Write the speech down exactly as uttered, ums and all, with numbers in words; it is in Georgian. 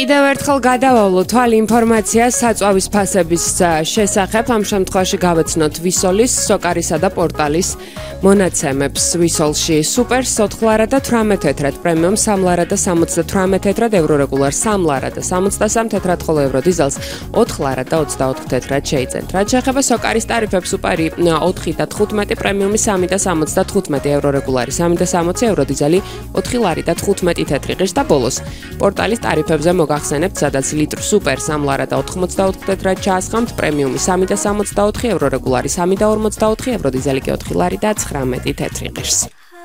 კიდევ ერთხელ გადავავლოთ თვალ ინფორმაციას საწვავის ფასების შესახებ. Ამ შემთხვევაში გავეცნოთ ვისოლის, სოკარისა და პორტალის მონაცემებს. ვისოლში სუპერს ოთხ ლარა და თვრამეტ თეთრად, პრემიუმ სამი ლარა და სამოცდათვრამეტ თეთრად, ევრორეგულარ სამი ლარა და სამოცდასამი თეთრად, ხოლო ევროდიზელს ოთხ ლარა და ოცდაოთხ თეთრად შეიძენთ. რაც შეეხება სოკარის ტარიფებს, სუპერი ოთხი და თხუთმეტი, პრემიუმი სამი და სამოცდათხუთმეტი, ევრორეგულარი სამი და სამოცი, ევროდიზელი ოთხი ლარი და თხუთმეტი თეთრი ღირს და ბოლოს პორტალის ტარიფებზე მოგახსენებთ, სადაც ლიტრ სუპერ სამი ლარა და ოთხმოცდაოთხ თეთრად ჩაასხამთ, პრემიუმი სამი და სამოცდაოთხი, ევრორეგულარი სამი და ორმოცდაოთხი, ევროდიზელი კი ოთხი ლარი და ცხრამეტი თეთრი ღირს.